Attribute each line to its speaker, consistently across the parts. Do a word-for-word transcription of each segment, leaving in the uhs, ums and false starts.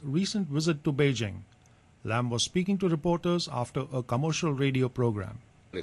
Speaker 1: recent visit to Beijing. Lam was speaking to reporters after a commercial radio program.
Speaker 2: We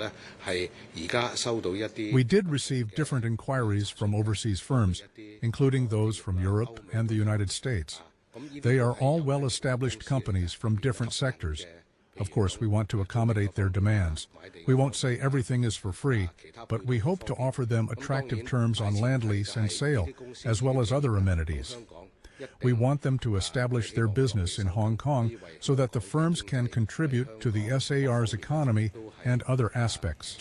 Speaker 3: did receive different inquiries from overseas firms, including those from Europe and the United States. They are all well-established companies from different sectors. Of course, we want to accommodate their demands. We won't say everything is for free, but we hope to offer them attractive terms on land lease and sale, as well as other amenities. We want them to establish their business in Hong Kong so that the firms can contribute to the S A R's economy and other aspects.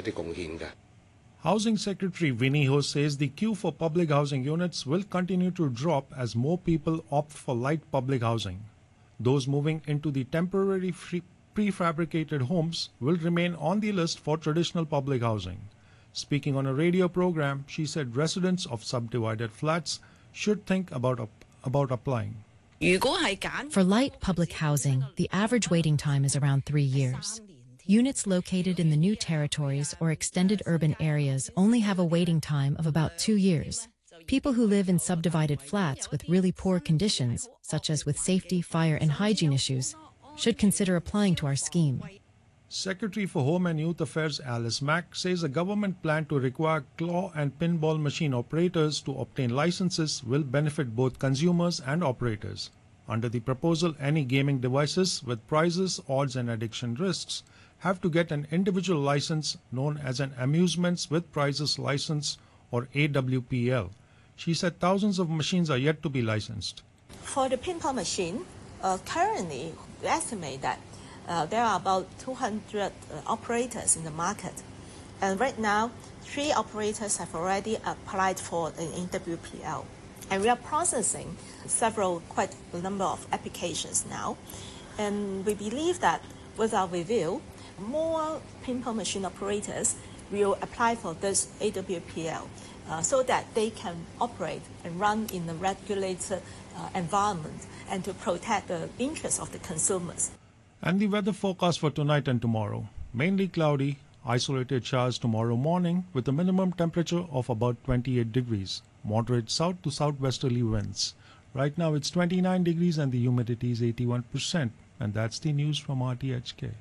Speaker 1: Housing Secretary Winnie Ho says the queue for public housing units will continue to drop as more people opt for light public housing. Those moving into the temporary free prefabricated homes will remain on the list for traditional public housing. Speaking on a radio program, she said residents of subdivided flats should think about a about applying.
Speaker 4: For light public housing, the average waiting time is around three years. Units located in the new territories or extended urban areas only have a waiting time of about two years. People who live in subdivided flats with really poor conditions, such as with safety, fire, and hygiene issues, should consider applying to our scheme.
Speaker 1: Secretary for Home and Youth Affairs Alice Mack says the government plan to require claw and pinball machine operators to obtain licenses will benefit both consumers and operators. Under the proposal, any gaming devices with prizes, odds and addiction risks have to get an individual license known as an Amusements with Prizes License or A W P L. She said thousands of machines are yet to be licensed.
Speaker 5: For the pinball machine, uh, currently we estimate that Uh, there are about two hundred uh, operators in the market. And right now, three operators have already applied for an A W P L. And we are processing several, quite a number of applications now. And we believe that with our review, more pinball machine operators will apply for this A W P L uh, so that they can operate and run in a regulated uh, environment and to protect the interests of the consumers.
Speaker 1: And the weather forecast for tonight and tomorrow. Mainly cloudy, isolated showers tomorrow morning with a minimum temperature of about twenty-eight degrees. Moderate south to southwesterly winds. Right now it's twenty-nine degrees and the humidity is eighty-one percent. And that's the news from R T H K.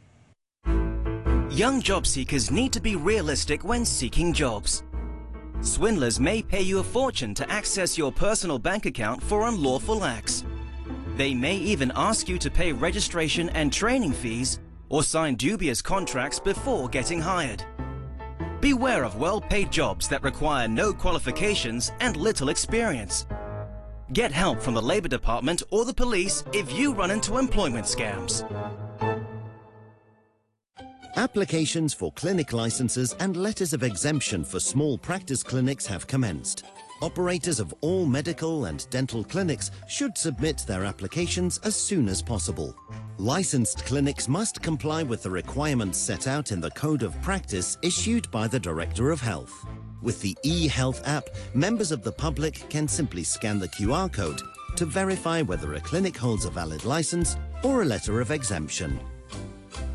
Speaker 6: Young job seekers need to be realistic when seeking jobs. Swindlers may pay you a fortune to access your personal bank account for unlawful acts. They may even ask you to pay registration and training fees or sign dubious contracts before getting hired. Beware of well-paid jobs that require no qualifications and little experience. Get help from the Labour Department or the police if you run into employment scams.
Speaker 7: Applications for clinic licenses and letters of exemption for small practice clinics have commenced. Operators of all medical and dental clinics should submit their applications as soon as possible. Licensed clinics must comply with the requirements set out in the Code of Practice issued by the Director of Health. With the e-Health app, members of the public can simply scan the Q R code to verify whether a clinic holds a valid license or a letter of exemption.